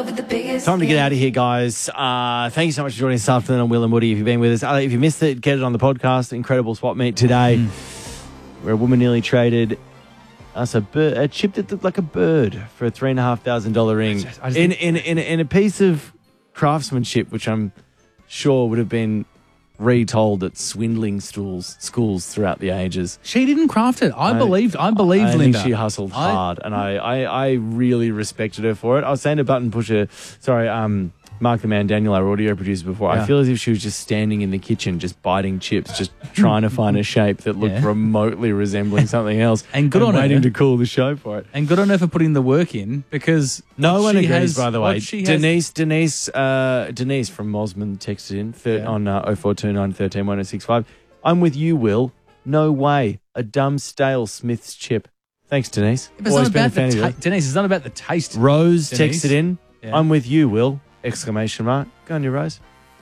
Time to get out of here, guys. Thank you so much for joining us this afternoon on Will and Woody. If you've been with us, if you missed it, get it on the podcast. Incredible swap meet today, where a woman nearly traded us a chip that looked like a bird for a $3,500 ring in a piece of craftsmanship, which I'm sure would have been retold at swindling schools throughout the ages. She didn't craft it. I believe Linda. Think she hustled hard, and I really respected her for it. I was saying to Button Pusher, Mark the Man Daniel, our audio producer before, I feel as if she was just standing in the kitchen, just biting chips, just trying to find a shape that looked remotely resembling something else, and good on waiting her to call the show for it. And good on her for putting the work in, because no one agrees, by the way. Denise from Mosman texted in on 0429 13 1065. I'm with you, Will. No way. A dumb, stale Smith's chip. Thanks, Denise. But it's not about the Denise, it's not about the taste. Rose texted in. Yeah. I'm with you, Will. Exclamation mark. Go on, your Rose.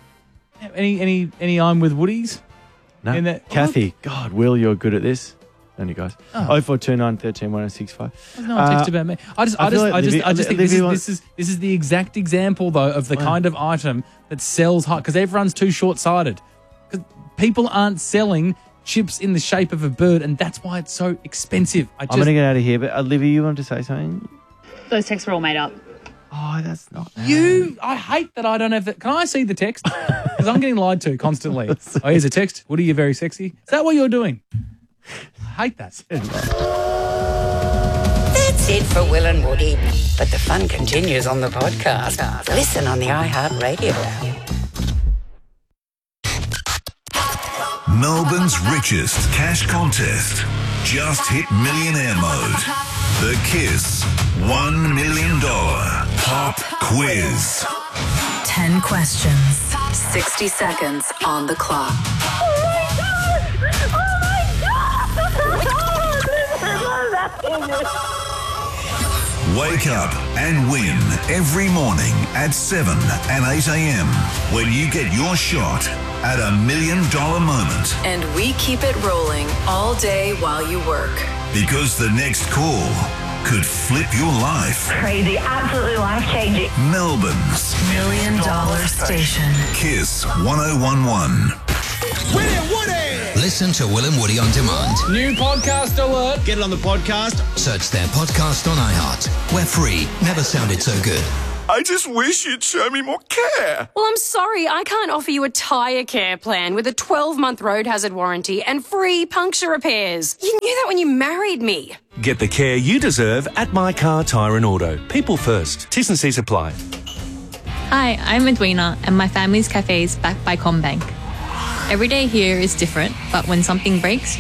Any I'm with Woodies? No. Kathy. God, Will, you're good at this. Don't you guys? 0429 13 1065. There's no one texted about me. I just think this is the exact example though of the kind of item that sells high, because everyone's too short-sighted. Because people aren't selling chips in the shape of a bird, and that's why it's so expensive. I'm going to get out of here, but Olivia, you want to say something? Those texts were all made up. Oh, that's not I hate that I don't have that. Can I see the text? Because I'm getting lied to constantly. Oh, here's a text. Woody, you're very sexy. Is that what you're doing? I hate that. That's it for Will and Woody. But the fun continues on the podcast. Listen on the iHeartRadio app. Melbourne's richest cash contest. Just hit millionaire mode. The KISS $1 million pop quiz. 10 questions, 60 seconds on the clock. Wake up and win every morning at 7 and 8 a.m. when you get your shot at $1 million moment. And we keep it rolling all day while you work. Because the next call could flip your life. Crazy, absolutely life-changing. Melbourne's $1 million station. KISS 1011. Will and Woody! Listen to Will and Woody on demand. New podcast alert. Get it on the podcast. Search their podcast on iHeart. We're free. Never sounded so good. I just wish you'd show me more care. Well, I'm sorry, I can't offer you a tyre care plan with a 12-month road hazard warranty and free puncture repairs. You knew that when you married me. Get the care you deserve at My Car Tyre and Auto. People first. T's and C's apply. Hi, I'm Edwina, and my family's cafe is backed by CommBank. Every day here is different, but when something breaks,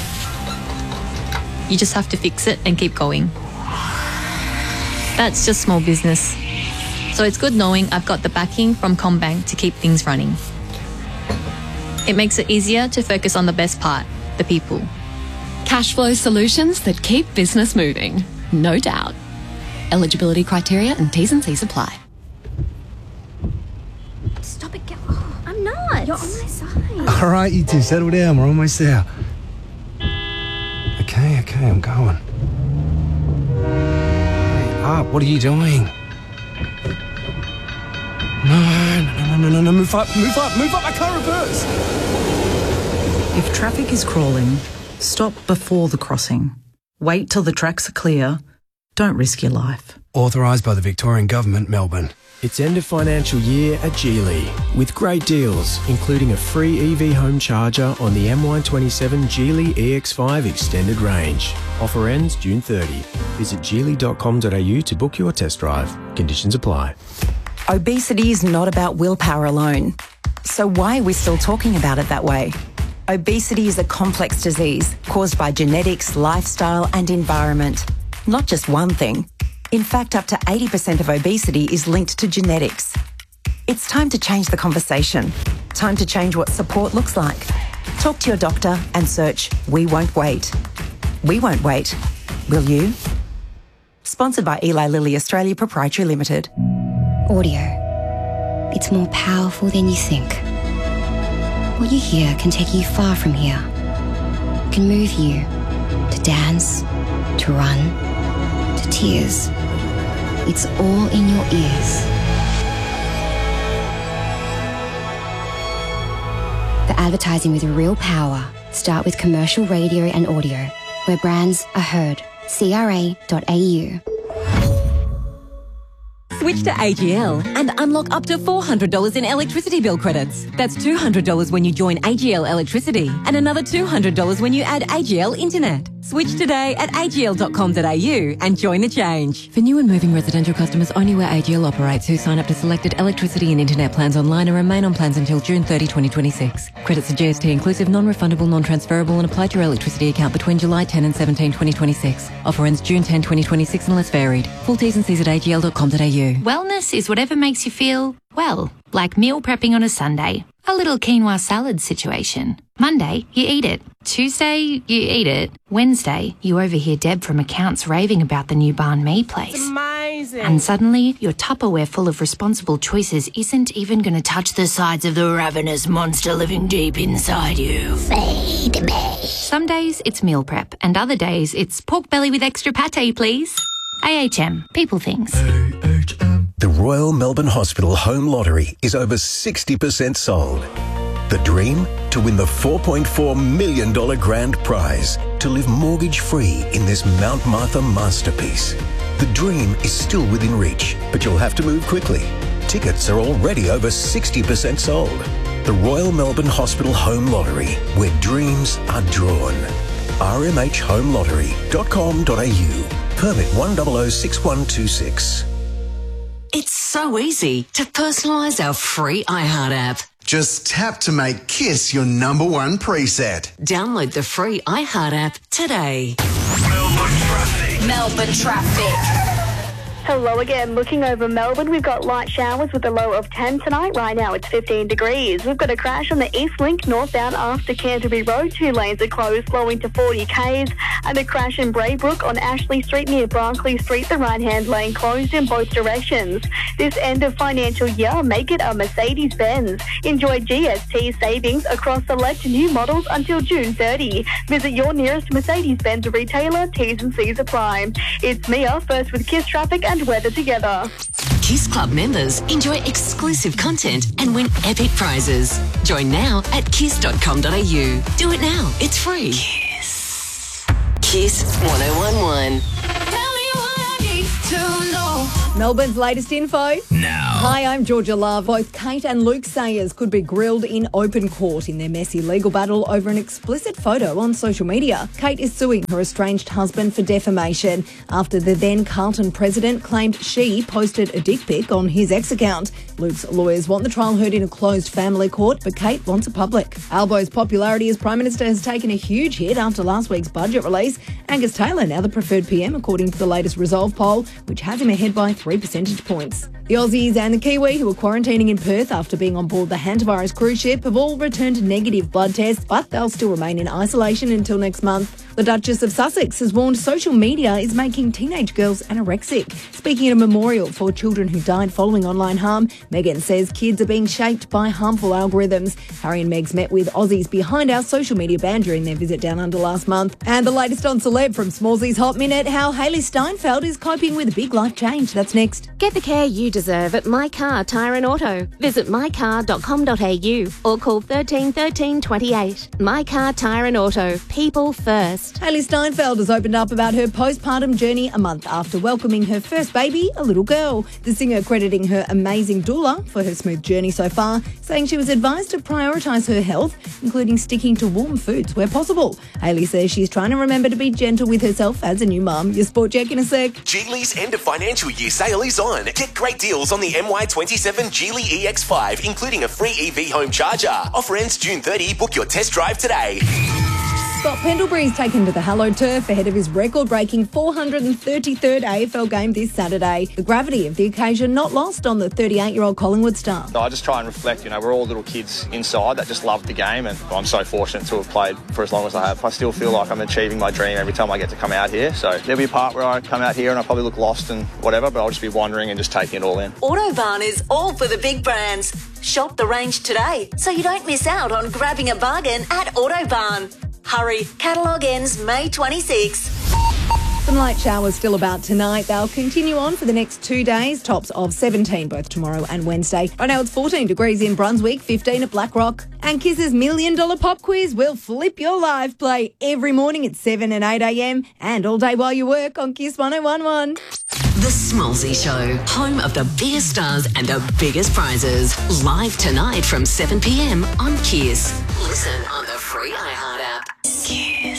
you just have to fix it and keep going. That's just small business. So it's good knowing I've got the backing from CommBank to keep things running. It makes it easier to focus on the best part, the people. Cash flow solutions that keep business moving, no doubt. Eligibility criteria and T's and C's apply. Stop it, I'm not. You're on my side. All right, you two, settle down. We're almost there. Okay, I'm going. Hurry up, what are you doing? No, move up, I can't reverse. If traffic is crawling, stop before the crossing. Wait till the tracks are clear. Don't risk your life. Authorised by the Victorian Government, Melbourne. It's end of financial year at Geely, with great deals, including a free EV home charger on the MY27 Geely EX5 extended range. Offer ends June 30. Visit geely.com.au to book your test drive. Conditions apply. Obesity is not about willpower alone. So why are we still talking about it that way? Obesity is a complex disease caused by genetics, lifestyle and environment. Not just one thing. In fact, up to 80% of obesity is linked to genetics. It's time to change the conversation. Time to change what support looks like. Talk to your doctor and search We Won't Wait. We won't wait. Will you? Sponsored by Eli Lilly Australia Proprietary Limited. Audio. It's more powerful than you think. What you hear can take you far from here. It can move you to dance, to run, to tears. It's all in your ears. The advertising with real power. Start with commercial radio and audio, where brands are heard. CRA.au. Switch to AGL and unlock up to $400 in electricity bill credits. That's $200 when you join AGL Electricity and another $200 when you add AGL Internet. Switch today at agl.com.au and join the change. For new and moving residential customers, only where AGL operates, who sign up to selected electricity and internet plans online and remain on plans until June 30, 2026. Credits are GST inclusive, non-refundable, non-transferable and apply to your electricity account between July 10 and 17, 2026. Offer ends June 10, 2026 unless varied. Full T's and C's at agl.com.au. Wellness is whatever makes you feel, well, like meal prepping on a Sunday. A little quinoa salad situation. Monday, you eat it. Tuesday, you eat it. Wednesday, you overhear Deb from accounts raving about the new banh mi place. It's amazing. And suddenly, your Tupperware full of responsible choices isn't even going to touch the sides of the ravenous monster living deep inside you. Feed me. Some days, it's meal prep. And other days, it's pork belly with extra pate, please. AHM. People things. The Royal Melbourne Hospital Home Lottery is over 60% sold. The dream? To win the $4.4 million grand prize. To live mortgage-free in this Mount Martha masterpiece. The dream is still within reach, but you'll have to move quickly. Tickets are already over 60% sold. The Royal Melbourne Hospital Home Lottery, where dreams are drawn. rmhhomelottery.com.au. Permit 1006126. It's so easy to personalise our free iHeart app. Just tap to make Kiss your number one preset. Download the free iHeart app today. Melbourne traffic. Hello again. Looking over Melbourne, we've got light showers with a low of 10 tonight. Right now it's 15 degrees. We've got a crash on the East Link northbound after Canterbury Road. 2 lanes are closed, flowing to 40 k's. And a crash in Braybrook on Ashley Street near Barclay Street. The right-hand lane closed in both directions. This end of financial year, make it a Mercedes-Benz. Enjoy GST savings across select new models until June 30. Visit your nearest Mercedes-Benz retailer. T's and C's apply. It's Mia, first with Kiss Traffic and weather together. Kiss Club members enjoy exclusive content and win epic prizes. Join now at kiss.com.au. Do it now. It's free. Kiss 1011. Melbourne's latest info. Now. Hi, I'm Georgia Love. Both Kate and Luke Sayers could be grilled in open court in their messy legal battle over an explicit photo on social media. Kate is suing her estranged husband for defamation after the then Carlton president claimed she posted a dick pic on his ex account. Luke's lawyers want the trial heard in a closed family court, but Kate wants a public. Albo's popularity as Prime Minister has taken a huge hit after last week's budget release. Angus Taylor now the preferred PM according to the latest Resolve poll, which has him ahead by 3 percentage points. The Aussies and the Kiwi, who are quarantining in Perth after being on board the Hantavirus cruise ship, have all returned negative blood tests, but they'll still remain in isolation until next month. The Duchess of Sussex has warned social media is making teenage girls anorexic. Speaking at a memorial for children who died following online harm, Meghan says kids are being shaped by harmful algorithms. Harry and Megs met with Aussies behind our social media ban during their visit down under last month. And the latest on celeb from Smallsy's Hot Minute, how Hayley Steinfeld is coping with a big life change. That's next. Get the care you deserve at My Car Tyre and Auto. Visit mycar.com.au or call 13 13 28. My Car Tyre and Auto. People first. Hayley Steinfeld has opened up about her postpartum journey a month after welcoming her first baby, a little girl. The singer crediting her amazing doula for her smooth journey so far, saying she was advised to prioritise her health, including sticking to warm foods where possible. Hayley says she's trying to remember to be gentle with herself as a new mum. Your sport check in a sec. Geely's end of financial year sale is on. Get great deals on the MY27 Geely EX5, including a free EV home charger. Offer ends June 30. Book your test drive today. Scott Pendlebury's taken to the hallowed turf ahead of his record-breaking 433rd AFL game this Saturday. The gravity of the occasion not lost on the 38-year-old Collingwood star. I just try and reflect, we're all little kids inside that just love the game, and I'm so fortunate to have played for as long as I have. I still feel like I'm achieving my dream every time I get to come out here. So there'll be a part where I come out here and I probably look lost and whatever, but I'll just be wandering and just taking it all in. Autobarn is all for the big brands. Shop the range today so you don't miss out on grabbing a bargain at Autobarn. Hurry, catalogue ends May 26. Some light showers still about tonight. They'll continue on for the next 2 days. Tops of 17 both tomorrow and Wednesday. Right now it's 14 degrees in Brunswick, 15 at Blackrock. And Kiss's $1 Million Pop Quiz will flip your life. Play every morning at 7 and 8 a.m. and all day while you work on Kiss 101.1. The Smallsy Show, home of the biggest stars and the biggest prizes. Live tonight from 7 p.m. on Kiss. Listen on the free iHeart